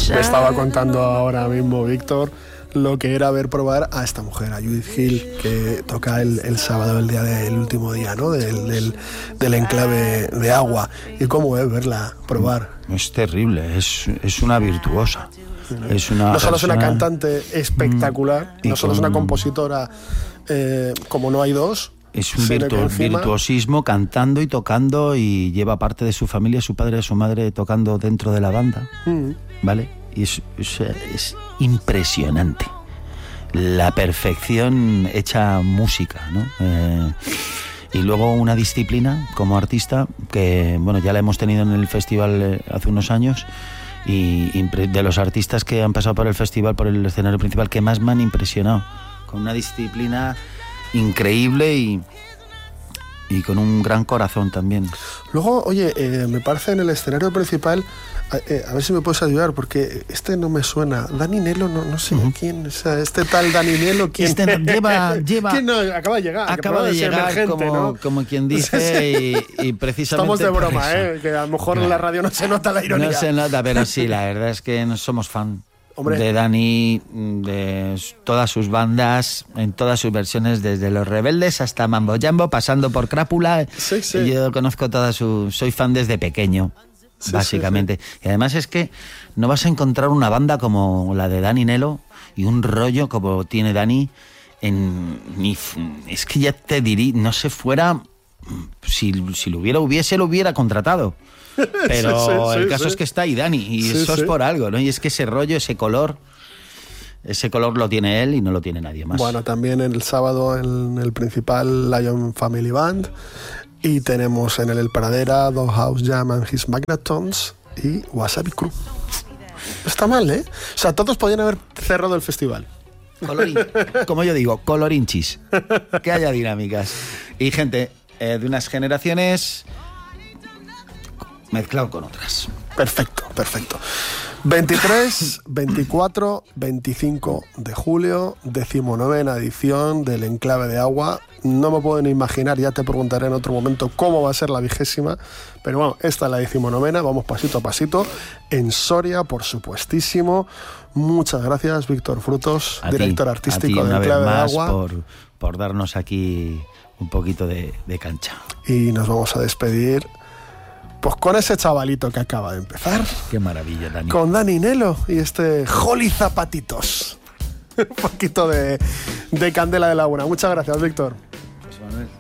Me estaba contando ahora mismo Víctor lo que era ver probar a esta mujer, a Judith Hill, que toca el sábado, el último día, ¿no? del enclave de Agua. Y cómo es verla probar. Es terrible, es una virtuosa. No solo es una cantante espectacular, no solo es una compositora como no hay dos. Es un virtuosismo cantando y tocando, y lleva parte de su familia, su padre y su madre tocando dentro de la banda, ¿vale? Y es impresionante la perfección hecha música, ¿no? Y luego una disciplina como artista que, bueno, ya la hemos tenido en el festival hace unos años, y de los artistas que han pasado por el festival, por el escenario principal, que más me han impresionado, con una disciplina increíble y con un gran corazón también. Luego, oye, me parece en el escenario principal, a ver si me puedes ayudar, porque este no me suena. Dani Nelo, no sé quién, o sea, este tal Dani Nelo, ¿quién? Lleva ¿Quién no? Acaba de llegar. Como quien dice, y precisamente... Estamos de broma, que a lo mejor en la radio no se nota la ironía. No se nota, pero sí, la verdad es que no somos fan. Hombre. De Dani, de todas sus bandas, en todas sus versiones, desde Los Rebeldes hasta Mambo Jambo, pasando por Crápula. Sí. Yo conozco soy fan desde pequeño, básicamente. Sí. Y además es que no vas a encontrar una como la de Dani Nelo y un rollo como tiene Dani es que ya te diría, no sé, fuera, si lo hubiera contratado. Pero el caso es que está ahí Dani, y eso es por algo, ¿no? Y es que ese rollo, ese color lo tiene él y no lo tiene nadie más. Bueno, también el sábado en el principal Lion Family Band, y tenemos en el Pradera Doghouse Jam and His Magnatons y Wasabi Crew. Está mal, ¿eh? O sea, todos podían haber cerrado el festival. Como yo digo, colorinchis. Que haya dinámicas. Y gente de unas generaciones mezclado con otras. Perfecto. 23, 24, 25 de julio, 19ª edición del Enclave de Agua. No me puedo ni imaginar, ya te preguntaré en otro momento cómo va a ser la 20ª, pero bueno, esta es la 19ª, vamos pasito a pasito, en Soria, por supuestísimo. Muchas gracias, Víctor Frutos, director artístico del Enclave de Agua. Por darnos aquí un poquito de cancha. Y nos vamos a despedir pues con ese chavalito que acaba de empezar. Qué maravilla, Dani. Con Dani Nelo y este Joli Zapatitos. Un poquito de Candela de Laguna. Muchas gracias, Víctor. Pues Manuel.